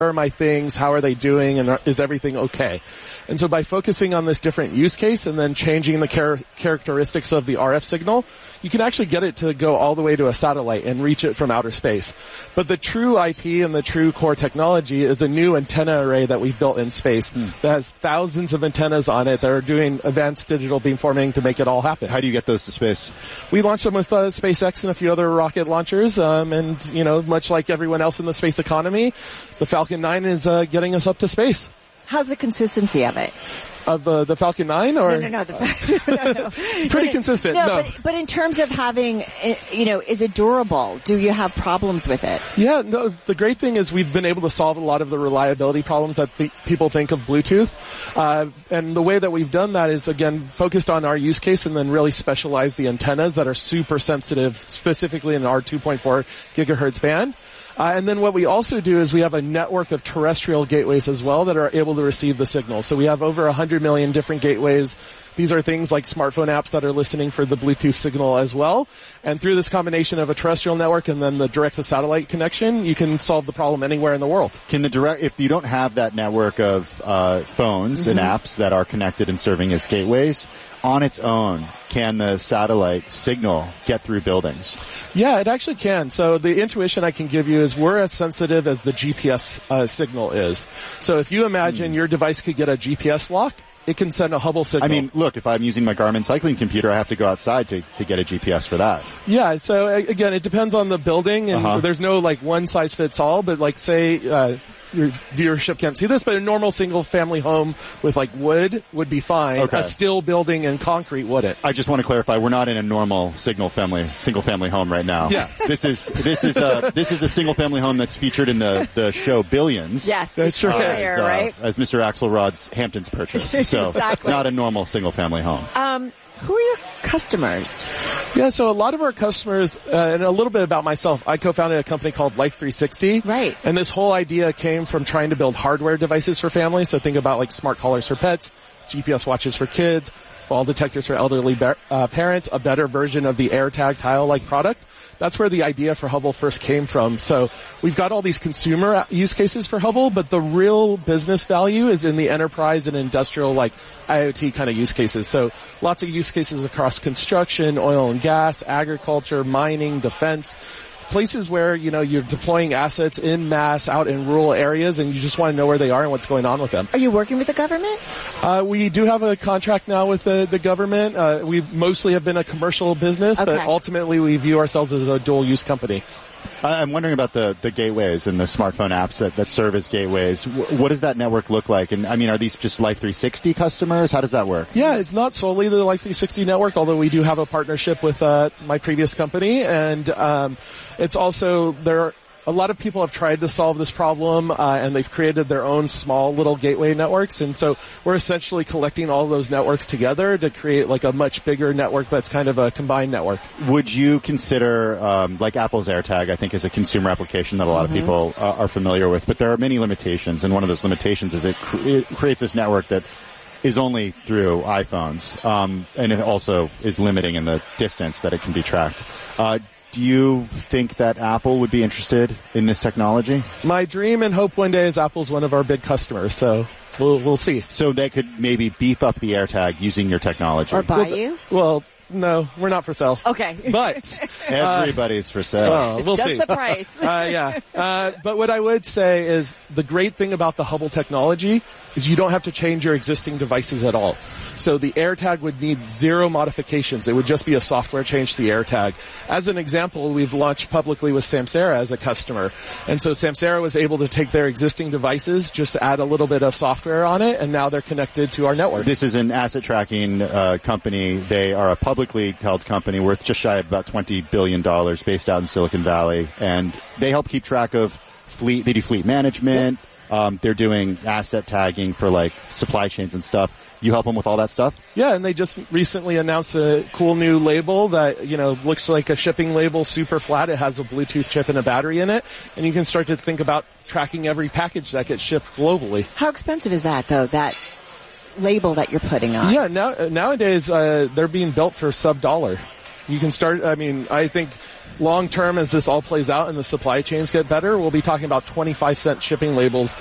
are my things, how are they doing, and is everything okay? And so by focusing on this different use case and then changing the characteristics of the RF signal, you can actually get it to go all the way to a satellite and reach it from outer space. But the true IP and the true core technology is a new antenna array that we've built in space that has thousands of antennas on it that are doing advanced digital beamforming to make it all happen. How do you get those to space? We launched them with SpaceX and a few other rocket launchers, and, you know, much like everyone else in the space economy, the Falcon 9 is getting us up to space. How's the consistency of it? Of the Falcon 9? Or? No. Pretty consistent. No, but in terms of having, you know, is it durable? Do you have problems with it? Yeah, no, the great thing is we've been able to solve a lot of the reliability problems that people think of Bluetooth. And the way that we've done that is, again, focused on our use case and then really specialize the antennas that are super sensitive, specifically in our 2.4 gigahertz band. And then what we also do is we have a network of terrestrial gateways as well that are able to receive the signal. So we have over 100 million different gateways. These are things like smartphone apps that are listening for the Bluetooth signal as well. And through this combination of a terrestrial network and then the direct-to-satellite connection, you can solve the problem anywhere in the world. If you don't have that network of phones and apps that are connected and serving as gateways, on its own, can the satellite signal get through buildings? Yeah, it actually can. So the intuition I can give you is we're as sensitive as the GPS signal is. So if you imagine your device could get a GPS lock, it can send a Hubble signal. I mean, look, if I'm using my Garmin cycling computer, I have to go outside to get a GPS for that. Yeah, so again, it depends on the building, and there's no like one size fits all, but like say your viewership can't see this, but a normal single-family home with like wood would be fine. Okay. A still building in concrete wouldn't. I just want to clarify: we're not in a normal single-family home right now. Yeah, this is a single-family home that's featured in the show Billions. Yes, that sure is. Right? As Mr. Axelrod's Hamptons purchase. So exactly. Not a normal single-family home. Who are your customers? Yeah, so a lot of our customers, and a little bit about myself, I co-founded a company called Life360. Right. And this whole idea came from trying to build hardware devices for families. So think about like smart collars for pets, GPS watches for kids, fall detectors for elderly parents, a better version of the AirTag Tile-like product. That's where the idea for Hubble first came from. So we've got all these consumer use cases for Hubble, but the real business value is in the enterprise and industrial, like IoT kind of use cases. So lots of use cases across construction, oil and gas, agriculture, mining, defense, places where, you know, you're deploying assets in mass out in rural areas and you just want to know where they are and what's going on with them. Are you working with the government? We do have a contract now with the government. We mostly have been a commercial business, but ultimately we view ourselves as a dual-use company. I'm wondering about the gateways and the smartphone apps that serve as gateways. What does that network look like? And I mean, are these just Life360 customers? How does that work? Yeah, it's not solely the Life360 network, although we do have a partnership with my previous company. And it's also a lot of people have tried to solve this problem, and they've created their own small little gateway networks. And so we're essentially collecting all those networks together to create like a much bigger network that's kind of a combined network. Would you consider, like Apple's AirTag, I think is a consumer application that a lot of people are familiar with, but there are many limitations. And one of those limitations is it creates this network that is only through iPhones, and it also is limiting in the distance that it can be tracked. Do you think that Apple would be interested in this technology? My dream and hope one day is Apple's one of our big customers, so we'll see. So they could maybe beef up the AirTag using your technology. Or buy you? Well, no, we're not for sale. Okay. But everybody's for sale. It's we'll just see. the price. Yeah. But what I would say is the great thing about the Hubble technology is you don't have to change your existing devices at all. So the AirTag would need zero modifications. It would just be a software change to the AirTag. As an example, we've launched publicly with Samsara as a customer. And so Samsara was able to take their existing devices, just add a little bit of software on it, and now they're connected to our network. This is an asset tracking company. They are a publicly held company worth just shy of about $20 billion based out in Silicon Valley. And they help keep track of fleet. They do fleet management. They're doing asset tagging for like supply chains and stuff. You help them with all that stuff? Yeah, and they just recently announced a cool new label that, you know, looks like a shipping label, super flat. It has a Bluetooth chip and a battery in it, and you can start to think about tracking every package that gets shipped globally. How expensive is that, though, that label that you're putting on? Yeah, nowadays they're being built for sub-$1. You can start, I think long term, as this all plays out and the supply chains get better, we'll be talking about 25-cent shipping labels